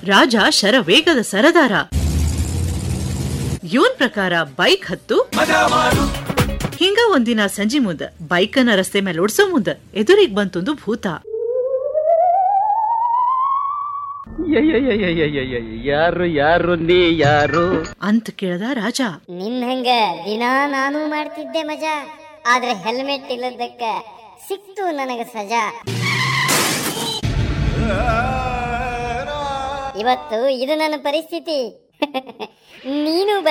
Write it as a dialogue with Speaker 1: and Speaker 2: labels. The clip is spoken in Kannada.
Speaker 1: ರಾಜ ಶರವೇಗದ ಸರದಾರ. ಇವನ್ ಪ್ರಕಾರ ಬೈಕ್ ಹತ್ತು ಹಿಂಗ ಒಂದಿನ ಸಂಜಿ ಮುಂದ ಬೈಕನ್ನ ರಸ್ತೆ ಮೇಲೆ ಓಡ್ಸೋ ಮುಂದ ಎದುರಿಗೆ ಬಂತೊಂದು ಭೂತ.
Speaker 2: ಯಾರು ಯಾರು ನೀ ಯಾರು
Speaker 1: ಅಂತ ಕೇಳ್ದ ರಾಜ.
Speaker 3: ನಿನ್ ಹಂಗ ದಿನಾ ನಾನು ಮಾಡ್ತಿದ್ದೆ ಮಜಾ, ಆದ್ರೆ ಹೆಲ್ಮೆಟ್ ಇಲ್ಲದಕ್ಕ ಸಿಕ್ತು ನನಗ ಸಜಾ. ಇವತ್ತು ಇದು ನನ್ನ ಪರಿಸ್ಥಿತಿ. ನೀನು